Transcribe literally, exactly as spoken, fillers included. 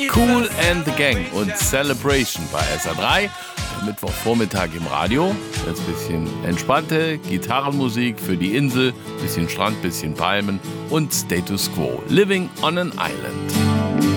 Kool and the Gang und Celebration bei S R drei. Der Mittwochvormittag im Radio. Das bisschen entspannte Gitarrenmusik für die Insel, bisschen Strand, bisschen Palmen und Status Quo. Living on an Island.